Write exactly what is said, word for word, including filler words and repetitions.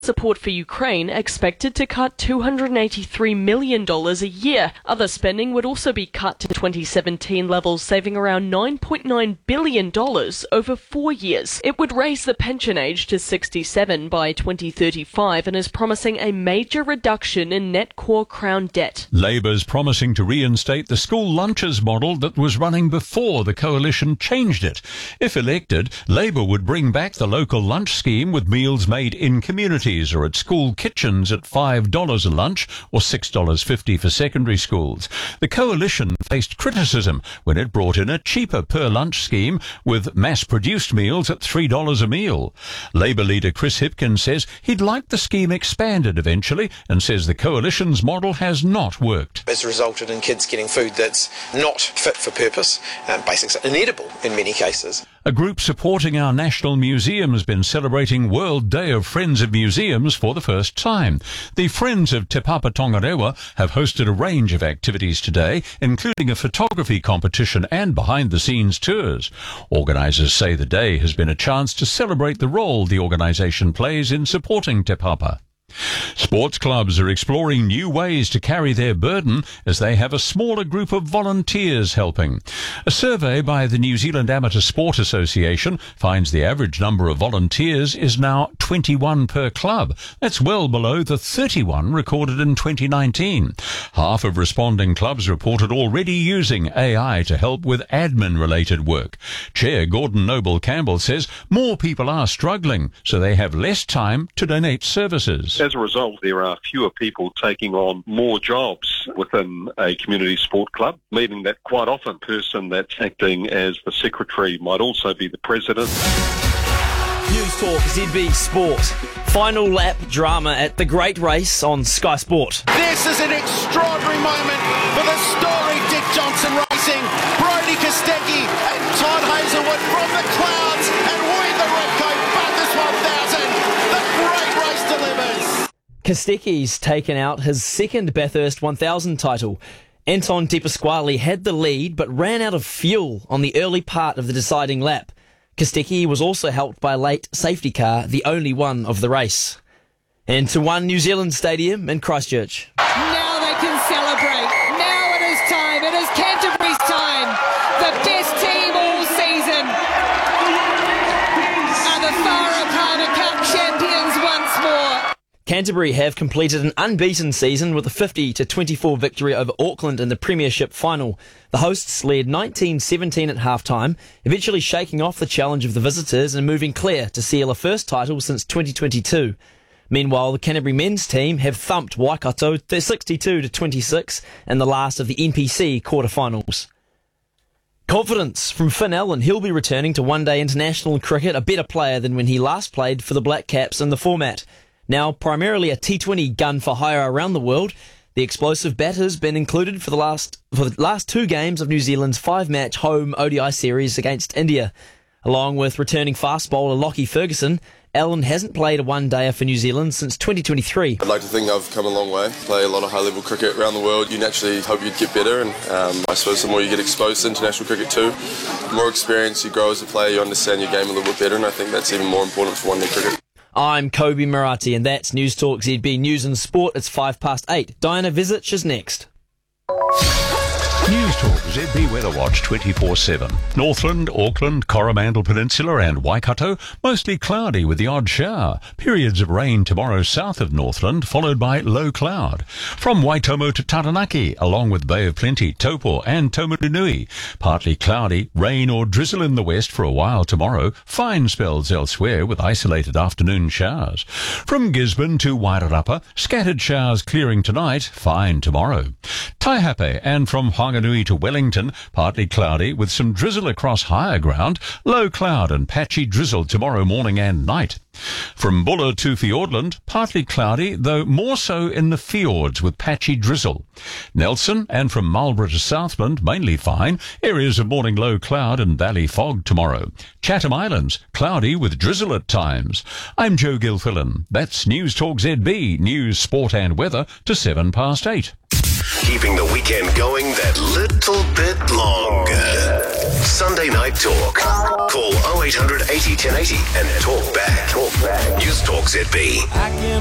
Support for Ukraine expected to cut two hundred eighty-three million dollars a year. Other spending would also be cut to twenty seventeen levels, saving around nine point nine billion dollars over four years. It would raise the pension age to sixty-seven by twenty thirty-five and is promising a major reduction in net core Crown debt. Labour's promising to reinstate the school lunches model that was running before the coalition changed it. If elected, Labour would bring back the local lunch scheme with meals made in communities or at school kitchens at five dollars a lunch or six dollars fifty for secondary schools. The coalition faced criticism when it brought in a cheaper per-lunch scheme with mass-produced meals at three dollars a meal. Labour leader Chris Hipkins says he'd like the scheme expanded eventually and says the coalition's model has not worked. It's resulted in kids getting food that's not fit for purpose, um, basically inedible in many cases. A group supporting our national museum has been celebrating World Day of Friends of Museums for the first time. The Friends of Te Papa Tongarewa have hosted a range of activities today, including a photography competition and behind-the-scenes tours. Organisers say the day has been a chance to celebrate the role the organisation plays in supporting Te Papa. Sports clubs are exploring new ways to carry their burden as they have a smaller group of volunteers helping. A survey by the New Zealand Amateur Sport Association finds the average number of volunteers is now twenty-one per club. That's well below the thirty-one recorded in twenty nineteen. Half of responding clubs reported already using A I to help with admin-related work. Chair Gordon Noble Campbell says more people are struggling, so they have less time to donate services. As a result, there are fewer people taking on more jobs within a community sport club, meaning that quite often the person that's acting as the secretary might also be the president. News Talk Z B Sport. Final lap drama at the Great Race on Sky Sport. This is an extraordinary moment for the story Dick Johnson Racing. Brodie Kostecki and Todd Hazelwood from the clouds and win the Repco Bathurst one thousand. The Great Race delivers. Kostecki's taken out his second Bathurst one thousand title. Anton De Pasquale had the lead but ran out of fuel on the early part of the deciding lap. Kostecki was also helped by a late safety car, the only one of the race. And to One New Zealand Stadium in Christchurch. Now they can celebrate. Now it is time. It is Canterbury's time. The best team all season are the Farah Palmer Cup champions once more. Canterbury have completed an unbeaten season with a fifty to twenty-four victory over Auckland in the Premiership final. The hosts led nineteen seventeen at half-time, eventually shaking off the challenge of the visitors and moving clear to seal a first title since twenty twenty-two. Meanwhile, the Canterbury men's team have thumped Waikato sixty-two to twenty-six in the last of the N P C quarterfinals. Confidence from Finn Allen. He'll be returning to one-day international cricket a better player than when he last played for the Black Caps in the format. Now primarily a T twenty gun for hire around the world, the explosive batter's been included for the last for the last two games of New Zealand's five-match home O D I series against India. Along with returning fast bowler Lockie Ferguson, Allen hasn't played a one-dayer for New Zealand since twenty twenty-three. I'd like to think I've come a long way. Play a lot of high-level cricket around the world. You naturally hope you'd get better, and um, I suppose the more you get exposed to international cricket too, the more experience you grow as a player, you understand your game a little bit better, and I think that's even more important for one-day cricket. I'm Kobe Murati, and that's News Talk Z B News and Sport. It's five past eight. Diana Visic is next. News Talk Z B Weather Watch twenty-four seven. Northland, Auckland, Coromandel Peninsula and Waikato, mostly cloudy with the odd shower. Periods of rain tomorrow south of Northland, followed by low cloud. From Waitomo to Taranaki, along with Bay of Plenty, Taupo and Taumarunui. Partly cloudy, rain or drizzle in the west for a while tomorrow. Fine spells elsewhere with isolated afternoon showers. From Gisborne to Wairarapa, scattered showers clearing tonight, fine tomorrow. Taihape and from Whanganui to Wellington, partly cloudy with some drizzle across higher ground, low cloud and patchy drizzle tomorrow morning and night. From Buller to Fiordland, partly cloudy, though more so in the fjords with patchy drizzle. Nelson and from Marlborough to Southland, mainly fine, areas of morning low cloud and valley fog tomorrow. Chatham Islands, cloudy with drizzle at times. I'm Joe Gilfillan. That's News Talk Z B, news, sport and weather to seven past eight. Keeping the weekend going that little bit longer. Sunday Night Talk. Call oh eight hundred eighty ten eighty and talk back. Talk back. News Talk Z B.